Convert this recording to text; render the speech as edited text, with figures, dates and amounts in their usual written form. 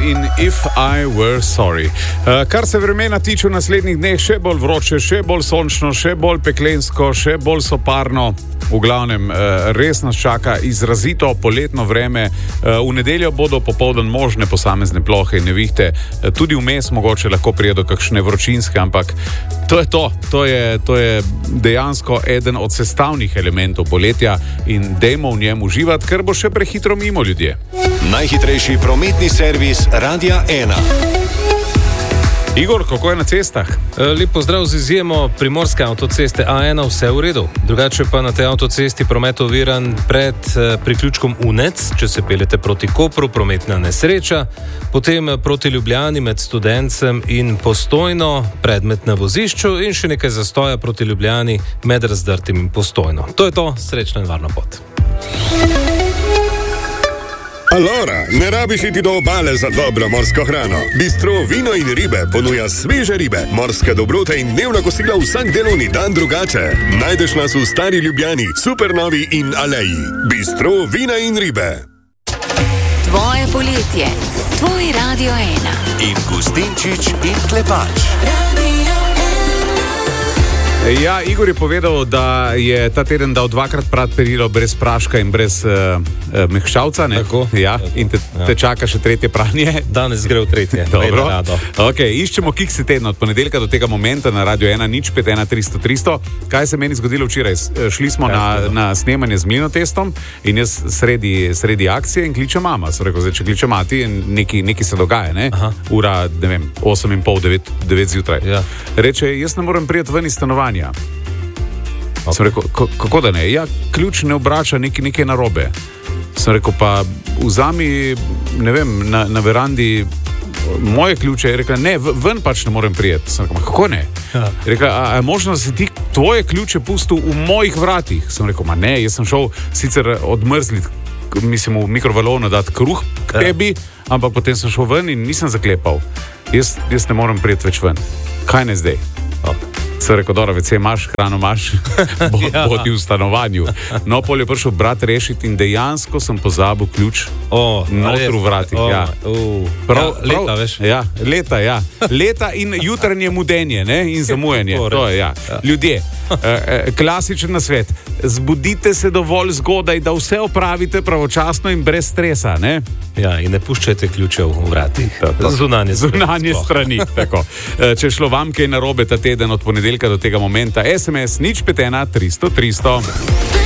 in If I Were Sorry. Kar se vremena tiče v naslednjih dneh, še bolj vroče, še bolj sončno, še bolj peklensko, še bolj soparno. V glavnem, res nas čaka izrazito poletno vreme. V nedeljo bodo popoldan možne posamezne plohe in nevihte. Tudi vmes mogoče lahko prije do kakšne vročinske, ampak to je to. To je dejansko eden od sestavnih elementov poletja in dajmo v njem uživati, ker bo še prehitro mimo ljudje. Najhitrejši prometni servis Radia 1. Igor, kako je na cestah? Lep pozdrav z izjemo primorske avtoceste A1, vse v redu. Drugače pa na tej avtocesti promet oviran pred priključkom Unec, če se peljete proti Kopru, prometna nesreča, potem proti Ljubljani med Studencem in Postojno, predmet na vozišču in še nekaj zastoja proti Ljubljani med Razdrtim in Postojno. To je to, srečno in varno pot. Alora, ne rabiš iti do obale za dobro morsko hrano. Bistro Vino in ribe ponuja sveže ribe, morske dobrote in dnevna kosila vsak delovni dan drugače. Najdeš nas v Stari Ljubljani, Supernovi in Aleji. Bistro Vina in ribe. Tvoje poletje, tvoj Radio 1. In Gustinčič in Klepač. Ja, Igor je povedal, da je ta teden dal 2-krat prat perilo brez praška in brez mehčavca. Tako. Ja, in te čaka še tretje pranje. Danes gre v tretje. Dobro. Okay, iščemo kiksi tedna od ponedeljka do tega momenta na Radio 1, 051 300 300. Kaj se meni zgodilo včeraj? Šli smo na snemanje z Mlinotestom in jaz sredi akcije in kliče mama. Sem rekel, zdaj, če kliče mati, nekaj se dogaja, ne? Aha. Ura, ne vem, 8:30, 9 zjutraj. Ja. Reče, jaz ne morem priti ven iz stanovanja. Okay. Sem rekel, kako da ne? Ja, ključ ne obrača, nekaj narobe. Sem rekel, pa vzami, ne vem, na verandi moje ključe. Je rekla, ne, ven pač ne morem prijeti. Sem rekel, kako ne? Ja. Je rekla, a je možno, da si ti tvoje ključe pustil v mojih vratih? Sem rekel, ma ne, jaz sem šel sicer odmrzlit, mislim, v mikrovalovno dati kruh k tebi, ampak potem sem šel ven in nisem zaklepal. Jaz ne morem prijeti več ven. Kaj ne zdaj? Sem rekel, dobro, vece imaš, hrano imaš, bodi v stanovanju. No, pol je prišel brat rešiti in dejansko sem pozabil ključ noter v vratih. Leta, veš? Ja, leta, ja. Leta in jutranje mudenje, ne, in zamujanje. To je, ja. Ljudje, klasičen nasvet. Zbudite se dovolj zgodaj, da vse opravite pravočasno in brez stresa, ne? Ja, in ne puščajte ključev v vratih. Zunanje strani, tako. Če šlo vam kaj narobe ta teden od ponedeljka do tega momenta, SMS 051 300 300.